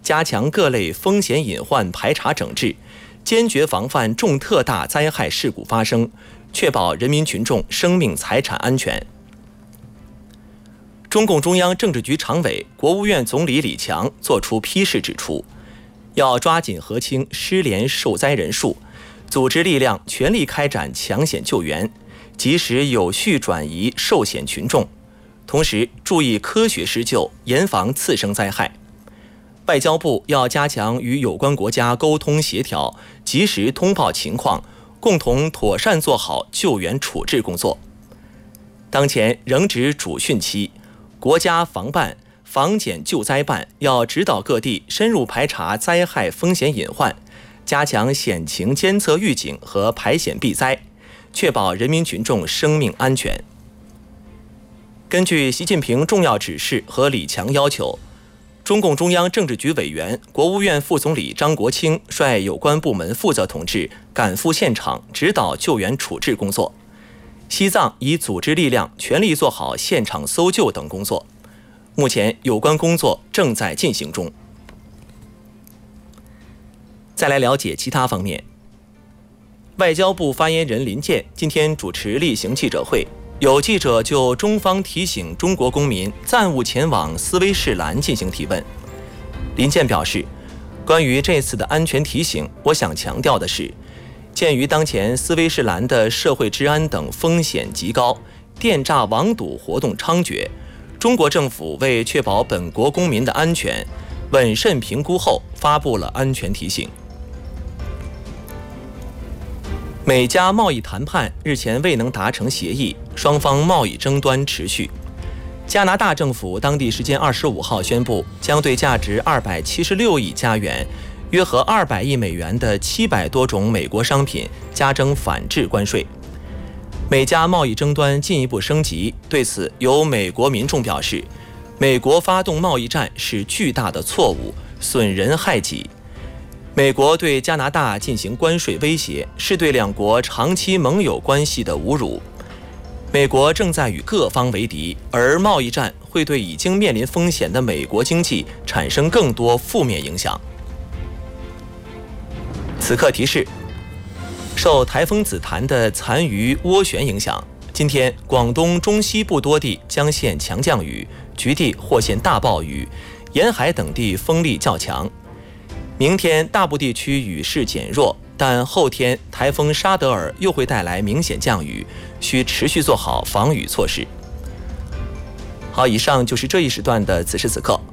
加强各类风险隐患排查整治，坚决防范重特大灾害事故发生，确保人民群众生命财产安全。中共中央政治局常委、国务院总理李强作出批示指出，要抓紧核清失联受灾人数，组织力量全力开展抢险救援，及时有序转移受险群众，同时注意科学施救，严防次生灾害。外交部要加强与有关国家沟通协调，及时通报情况，共同妥善做好救援处置工作。当前仍值主汛期，国家防办、防检救灾办要指导各地深入排查灾害风险隐患，加强险情监测预警和排险避灾，确保人民群众生命安全。根据习近平重要指示和李强要求，中共中央政治局委员、国务院副总理张国清率有关部门负责同志赶赴现场指导救援处置工作。西藏已组织力量全力做好现场搜救等工作，目前有关工作正在进行中。再来了解其他方面。外交部发言人林健今天主持例行记者会，有记者就中方提醒中国公民暂勿前往斯威士兰进行提问。林健表示，关于这次的安全提醒，我想强调的是，鉴于当前斯威士兰的社会治安等风险极高，电诈网赌活动猖獗，中国政府为确保本国公民的安全，稳慎评估后发布了安全提醒。美加贸易谈判日前未能达成协议，双方贸易争端持续。加拿大政府当地时间25号宣布，将对价值276亿加元约合200亿美元的700多种美国商品加征反制关税。美加贸易争端进一步升级，对此有美国民众表示，美国发动贸易战是巨大的错误，损人害己。美国对加拿大进行关税威胁，是对两国长期盟友关系的侮辱。美国正在与各方为敌，而贸易战会对已经面临风险的美国经济产生更多负面影响。此刻提示，受台风紫檀的残余涡旋影响，今天广东中西部多地将现强降雨，局地或现大暴雨，沿海等地风力较强。明天大部地区雨势减弱，但后天台风沙德尔又会带来明显降雨，需持续做好防雨措施。好，以上就是这一时段的此时此刻。